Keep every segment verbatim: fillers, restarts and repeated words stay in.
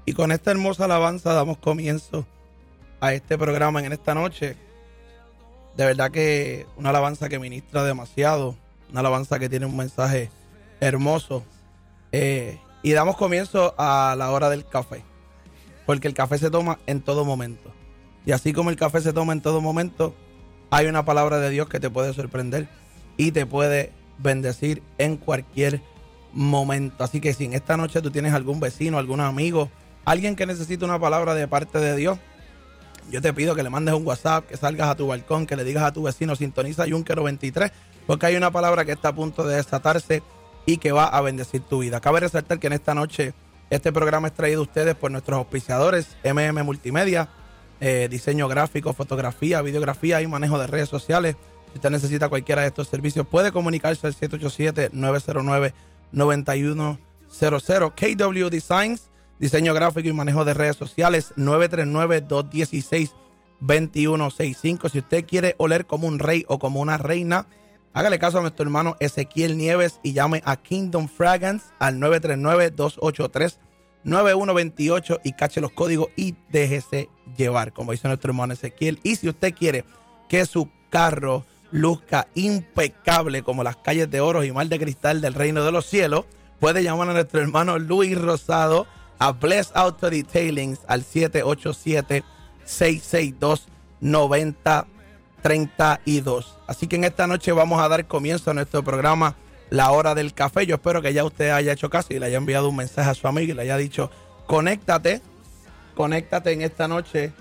Y con esta hermosa alabanza damos comienzo a este programa en esta noche. De verdad que una alabanza que ministra demasiado, una alabanza que tiene un mensaje hermoso. Eh, y damos comienzo a la hora del café, porque el café se toma en todo momento. Y así como el café se toma en todo momento, hay una palabra de Dios que te puede sorprender y te puede bendecir en cualquier momento. Así que si en esta noche tú tienes algún vecino, algún amigo, alguien que necesita una palabra de parte de Dios, yo te pido que le mandes un WhatsApp, que salgas a tu balcón, que le digas a tu vecino, sintoniza Yúnquero veintitrés, porque hay una palabra que está a punto de desatarse y que va a bendecir tu vida. Cabe resaltar que en esta noche este programa es traído a ustedes por nuestros auspiciadores, M M Multimedia, eh, diseño gráfico, fotografía, videografía y manejo de redes sociales. Si usted necesita cualquiera de estos servicios, puede comunicarse al siete ocho siete, nueve cero nueve, nueve uno cero cero. K W Designs, diseño gráfico y manejo de redes sociales, nueve tres nueve, dos uno seis, dos uno seis cinco. Si usted quiere oler como un rey o como una reina, hágale caso a nuestro hermano Ezequiel Nieves y llame a Kingdom Fragrance al nueve tres nueve, dos ocho tres, nueve uno dos ocho y cache los códigos y déjese llevar, como dice nuestro hermano Ezequiel. Y si usted quiere que su carro luzca impecable como las calles de oro y mar de cristal del reino de los cielos, puede llamar a nuestro hermano Luis Rosado a Bless Auto Detailings al siete ocho siete, seis seis dos, nueve cero tres dos. Así que en esta noche vamos a dar comienzo a nuestro programa La Hora del Café. Yo espero que ya usted haya hecho caso y le haya enviado un mensaje a su amigo y le haya dicho, conéctate, conéctate en esta noche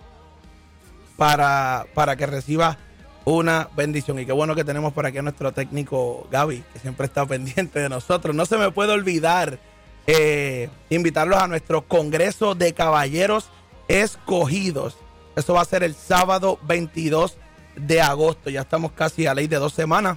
para, para que reciba una bendición. Y qué bueno que tenemos por aquí a nuestro técnico Gaby, que siempre está pendiente de nosotros. No se me puede olvidar eh, invitarlos a nuestro Congreso de Caballeros Escogidos. Eso va a ser el sábado veintidós de agosto. Ya estamos casi a ley de dos semanas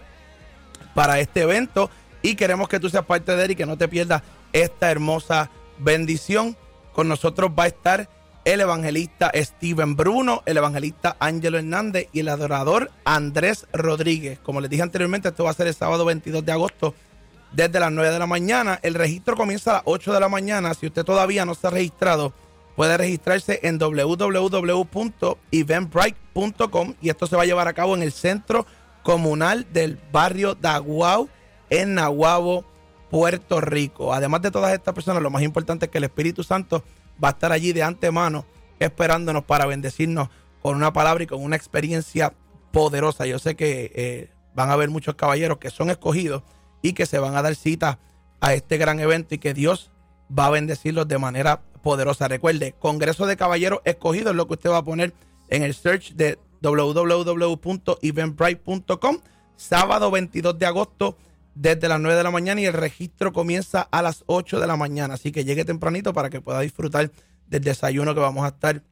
para este evento y queremos que tú seas parte de él y que no te pierdas esta hermosa bendición. Con nosotros va a estar el evangelista Steven Bruno, el evangelista Ángelo Hernández y el adorador Andrés Rodríguez. Como les dije anteriormente, esto va a ser el sábado veintidós de agosto desde las nueve de la mañana. El registro comienza a las ocho de la mañana. Si usted todavía no se ha registrado, puede registrarse en w w w punto eventbrite punto com y esto se va a llevar a cabo en el Centro Comunal del Barrio Daguao en Naguabo, Puerto Rico. Además de todas estas personas, lo más importante es que el Espíritu Santo va a estar allí de antemano esperándonos para bendecirnos con una palabra y con una experiencia poderosa. Yo sé que eh, van a haber muchos caballeros que son escogidos y que se van a dar cita a este gran evento y que Dios va a bendecirlos de manera poderosa. Recuerde, Congreso de Caballeros Escogidos es lo que usted va a poner en el search de w w w punto eventbrite punto com. Sábado veintidós de agosto desde las nueve de la mañana y el registro comienza a las ocho de la mañana. Así que llegue tempranito para que pueda disfrutar del desayuno que vamos a estar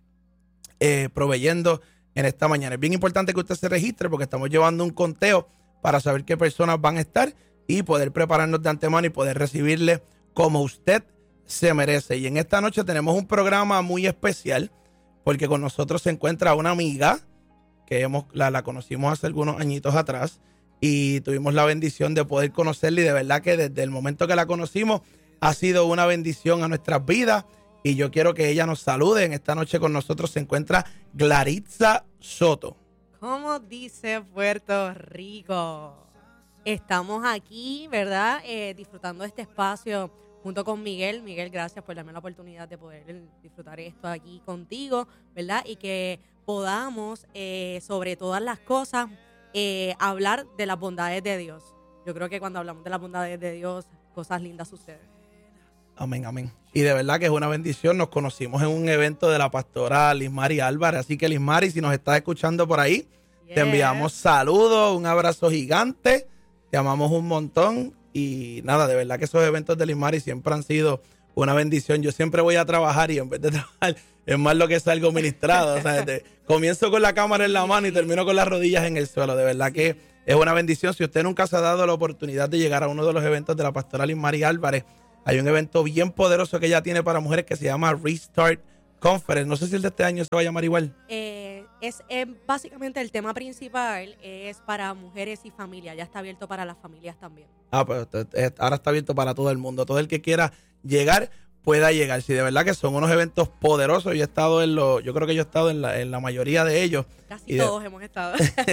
eh, proveyendo en esta mañana. Es bien importante que usted se registre porque estamos llevando un conteo para saber qué personas van a estar y poder prepararnos de antemano y poder recibirle como usted se merece. Y en esta noche tenemos un programa muy especial porque con nosotros se encuentra una amiga que hemos, la, la conocimos hace algunos añitos atrás y tuvimos la bendición de poder conocerla y de verdad que desde el momento que la conocimos ha sido una bendición a nuestras vidas y yo quiero que ella nos salude. En esta noche con nosotros se encuentra Glaritza Soto. ¿Cómo dice Puerto Rico? Estamos aquí, ¿verdad? Eh, disfrutando de este espacio junto con Miguel. Miguel, gracias por darme la oportunidad de poder disfrutar esto aquí contigo, ¿verdad? Y que podamos, eh, sobre todas las cosas, eh, hablar de las bondades de Dios. Yo creo que cuando hablamos de las bondades de Dios, cosas lindas suceden. Amén, amén. Y de verdad que es una bendición. Nos conocimos en un evento de la pastora Lismari Álvarez. Así que Lismari, si nos estás escuchando por ahí, yes, te enviamos saludos, un abrazo gigante. Te amamos un montón. Y nada, de verdad que esos eventos de Lismari siempre han sido una bendición. Yo siempre voy a trabajar y en vez de trabajar es más lo que salgo ministrado. O sea, te, comienzo con la cámara en la mano y termino con las rodillas en el suelo. De verdad que es una bendición. Si usted nunca se ha dado la oportunidad de llegar a uno de los eventos de la pastora Lismari Álvarez, hay un evento bien poderoso que ella tiene para mujeres que se llama Restart Conference. No sé si el de este año se va a llamar igual. Eh, es, es básicamente el tema principal es para mujeres y familias. Ya está abierto para las familias también. Ah, pues ahora está abierto para todo el mundo. Todo el que quiera llegar pueda llegar. Sí, de verdad que son unos eventos poderosos. Yo he estado en los, yo creo que yo he estado en la, en la mayoría de ellos. Casi todos de, hemos estado.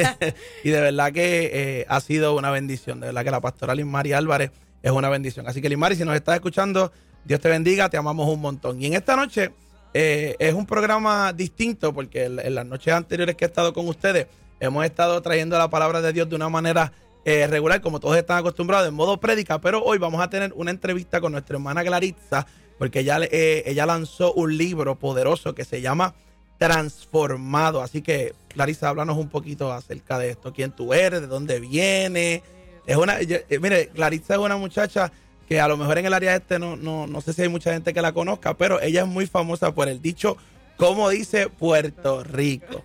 Y de verdad que eh, ha sido una bendición. De verdad que la pastora Lismari Álvarez es una bendición. Así que Lismari, si nos estás escuchando, Dios te bendiga, te amamos un montón. Y en esta noche eh, es un programa distinto porque en, en las noches anteriores que he estado con ustedes hemos estado trayendo la palabra de Dios de una manera eh, regular, como todos están acostumbrados, en modo prédica, pero hoy vamos a tener una entrevista con nuestra hermana Claritza, porque ella, eh, ella lanzó un libro poderoso que se llama Transformado. Así que, Claritza, háblanos un poquito acerca de esto, quién tú eres, de dónde vienes. Es una, yo, eh, mire, Claritza es una muchacha que a lo mejor en el área este no, no, no sé si hay mucha gente que la conozca, pero ella es muy famosa por el dicho, como dice Puerto Rico.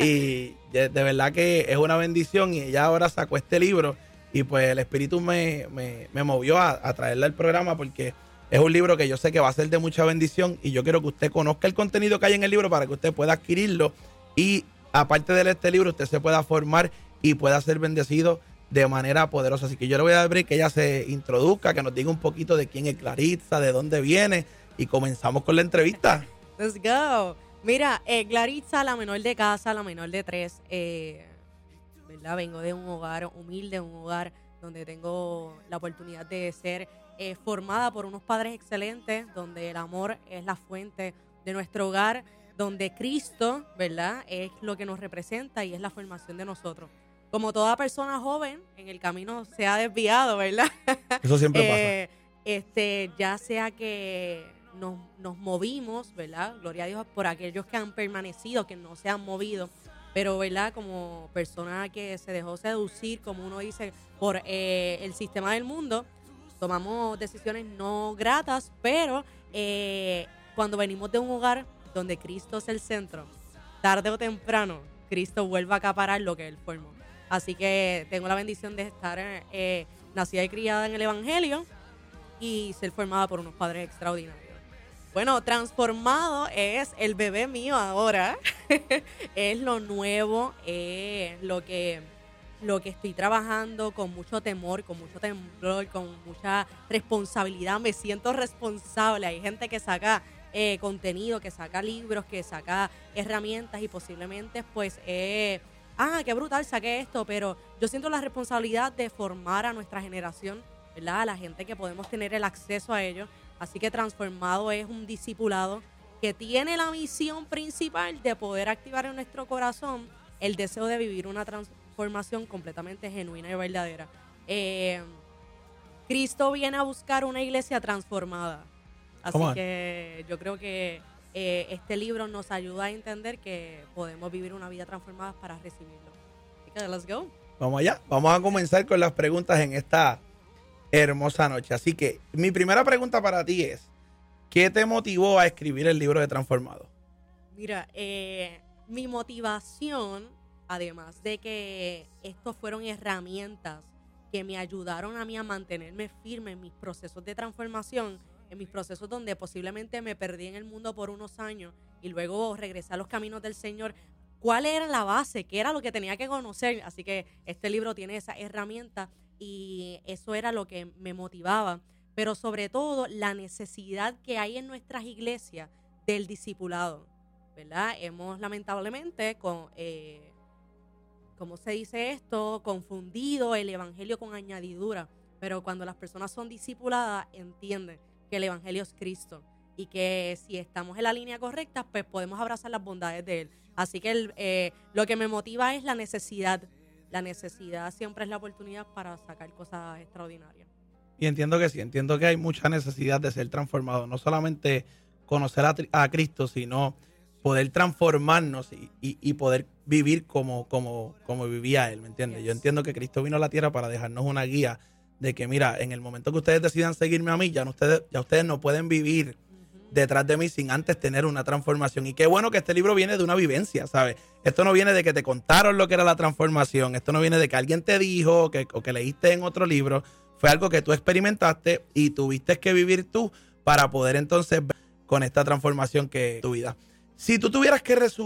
Y de, de verdad que es una bendición y ella ahora sacó este libro y pues el Espíritu me, me, me movió a, a traerle al programa porque es un libro que yo sé que va a ser de mucha bendición y yo quiero que usted conozca el contenido que hay en el libro para que usted pueda adquirirlo y aparte de este libro usted se pueda formar y pueda ser bendecido de manera poderosa. Así que yo le voy a abrir que ella se introduzca, que nos diga un poquito de quién es Claritza, de dónde viene y comenzamos con la entrevista. Let's go. Mira, eh, Claritza, la menor de casa, la menor de tres, eh, ¿verdad? Vengo de un hogar humilde, un hogar donde tengo la oportunidad de ser eh, formada por unos padres excelentes, donde el amor es la fuente de nuestro hogar, donde Cristo, ¿verdad?, es lo que nos representa y es la formación de nosotros. Como toda persona joven, en el camino se ha desviado, ¿verdad? Eso siempre eh, pasa. Este, ya sea que nos, nos movimos, ¿verdad? Gloria a Dios por aquellos que han permanecido, que no se han movido. Pero, ¿verdad? Como persona que se dejó seducir, como uno dice, por eh, el sistema del mundo, tomamos decisiones no gratas, pero eh, cuando venimos de un hogar donde Cristo es el centro, tarde o temprano, Cristo vuelve a acaparar lo que Él formó. Así que tengo la bendición de estar eh, nacida y criada en el Evangelio y ser formada por unos padres extraordinarios. Bueno, Transformado es el bebé mío ahora. Es lo nuevo, es lo que, lo que estoy trabajando con mucho temor, con mucho temblor, con mucha responsabilidad. Me siento responsable. Hay gente que saca eh, contenido, que saca libros, que saca herramientas y posiblemente pues... Eh, ah, qué brutal, saqué esto, pero yo siento la responsabilidad de formar a nuestra generación, ¿verdad? A la gente que podemos tener el acceso a ellos. Así que Transformado es un discipulado que tiene la misión principal de poder activar en nuestro corazón el deseo de vivir una transformación completamente genuina y verdadera. Eh, Cristo viene a buscar una iglesia transformada. Así que yo creo que Eh, este libro nos ayuda a entender que podemos vivir una vida transformada para recibirlo. Así que let's go. Vamos allá. Vamos a comenzar con las preguntas en esta hermosa noche. Así que mi primera pregunta para ti es, ¿qué te motivó a escribir el libro de Transformado? Mira, eh, mi motivación, además de que estos fueron herramientas que me ayudaron a mí a mantenerme firme en mis procesos de transformación, en mis procesos donde posiblemente me perdí en el mundo por unos años y luego regresé a los caminos del Señor. ¿Cuál era la base? ¿Qué era lo que tenía que conocer? Así que este libro tiene esa herramienta y eso era lo que me motivaba. Pero sobre todo la necesidad que hay en nuestras iglesias del discipulado, ¿verdad? Hemos lamentablemente, con, eh, ¿cómo se dice esto? Confundido el evangelio con añadidura. Pero cuando las personas son discipuladas, entienden que el evangelio es Cristo y que si estamos en la línea correcta, pues podemos abrazar las bondades de Él. Así que el, eh, lo que me motiva es la necesidad. La necesidad siempre es la oportunidad para sacar cosas extraordinarias. Y entiendo que sí, entiendo que hay mucha necesidad de ser transformado. No solamente conocer a, a Cristo, sino poder transformarnos y, y, y poder vivir como, como, como vivía Él, ¿me entiendes? Yes. Yo entiendo que Cristo vino a la tierra para dejarnos una guía de que, mira, en el momento que ustedes decidan seguirme a mí, ya, no ustedes, ya ustedes no pueden vivir uh-huh. detrás de mí sin antes tener una transformación. Y qué bueno que este libro viene de una vivencia, ¿sabes? Esto no viene de que te contaron lo que era la transformación. Esto no viene de que alguien te dijo que, o que leíste en otro libro. Fue algo que tú experimentaste y tuviste que vivir tú para poder entonces ver con esta transformación que tu vida. Si tú tuvieras que resumir